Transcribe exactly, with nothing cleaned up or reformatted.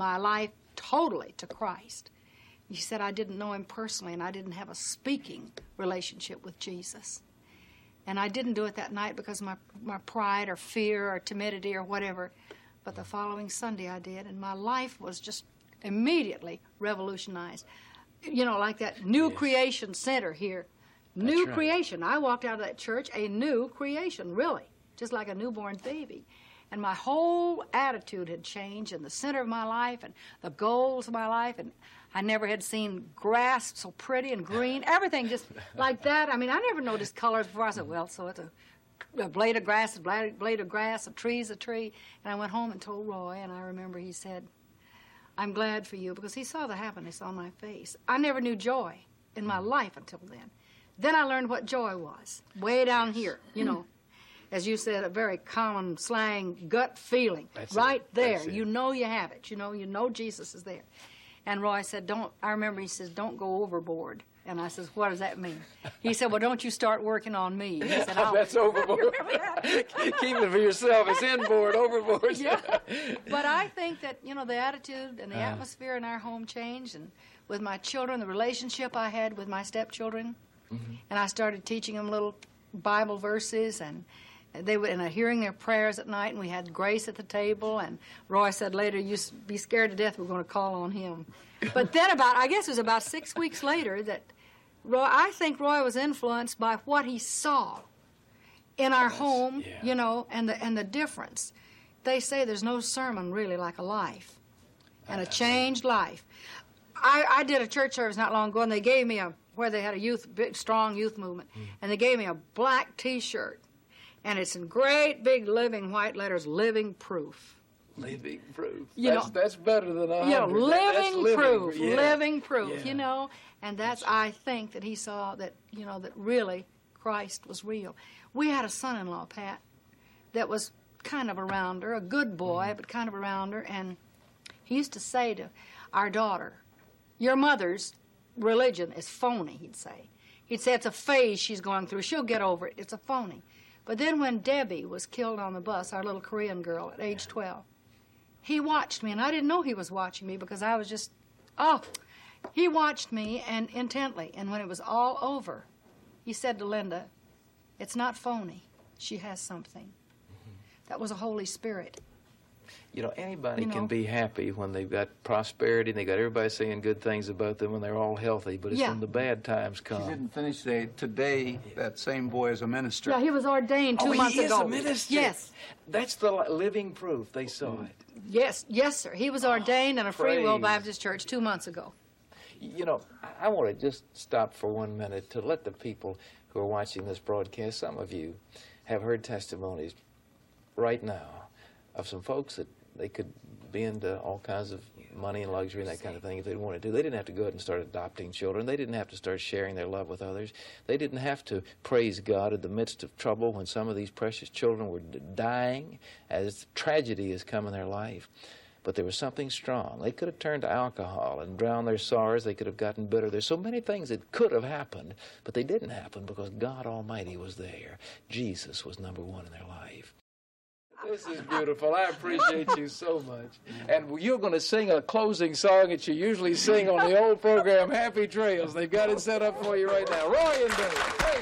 my life totally to Christ. He said I didn't know him personally, and I didn't have a speaking relationship with Jesus. And I didn't do it that night because of my, my pride or fear or timidity or whatever. But the following Sunday I did, and my life was just immediately revolutionized. You know, like that new yes. creation center here. New That's right. creation. I walked out of that church a new creation, really, just like a newborn baby. And my whole attitude had changed, and the center of my life and the goals of my life, and I never had seen grass so pretty and green, everything just like that. I mean, I never noticed colors before. I said, well, so it's a, a blade of grass, a blade, blade of grass, a tree's a tree. And I went home and told Roy, and I remember he said, I'm glad for you, because he saw the happiness on my face. I never knew joy in my life until then. Then I learned what joy was, way down here, you know. As you said, a very common slang gut feeling. That's right it. there. You know you have it. You know, you know Jesus is there. And Roy said, don't, I remember he says, don't go overboard. And I says, what does that mean? He said, well, don't you start working on me. He said, oh. That's overboard. Keep it for yourself. It's inboard, overboard. Yeah. But I think that, you know, the attitude and the uh. atmosphere in our home changed. And with my children, the relationship I had with my stepchildren. Mm-hmm. And I started teaching them little Bible verses, and they were and hearing their prayers at night, and we had Grace at the table, and Roy said later, you be scared to death, we're going to call on him. But then about, I guess it was about six weeks later that Roy, I think Roy was influenced by what he saw in our home, yeah. you know, and the, and the difference. They say there's no sermon really like a life, and a changed life. I, I did a church service not long ago, and they gave me a, where they had a youth, big, strong youth movement, mm. and they gave me a black T-shirt. And it's in great big living white letters, living proof. Living proof. You that's, know, that's better than a hundred. You know, living living proof, yeah. living proof, yeah. you know. And that's, I think, that he saw that, you know, that really Christ was real. We had a son-in-law, Pat, that was kind of a rounder, a good boy, mm. but kind of a rounder. And he used to say to our daughter, your mother's religion is phony, he'd say. He'd say, it's a phase she's going through. She'll get over it. It's a phony. But then when Debbie was killed on the bus, our little Korean girl at age twelve, he watched me, and I didn't know he was watching me because I was just, oh, he watched me and intently. And when it was all over, he said to Linda, it's not phony. She has something. Mm-hmm. That was a Holy Spirit. You know, anybody you know, can be happy when they've got prosperity and they got everybody saying good things about them when they're all healthy, but it's yeah. when the bad times come. She didn't finish today. Today, that same boy is a minister. Yeah, he was ordained two oh, months he ago. Is a minister. Yes. That's the living proof. They saw it. Yes, yes, sir. He was ordained oh, in a Free Will praise. Baptist church two months ago. You know, I want to just stop for one minute to let the people who are watching this broadcast, some of you have heard testimonies right now of some folks that they could be into all kinds of money and luxury and that kind of thing if they wanted to. They didn't have to go ahead and start adopting children. They didn't have to start sharing their love with others. They didn't have to praise God in the midst of trouble when some of these precious children were dying as tragedy has come in their life. But there was something strong. They could have turned to alcohol and drowned their sorrows. They could have gotten bitter. There's so many things that could have happened, but they didn't happen because God Almighty was there. Jesus was number one in their life. This is beautiful. I appreciate you so much. And you're going to sing a closing song that you usually sing on the old program, Happy Trails. They've got it set up for you right now. Roy and Dave.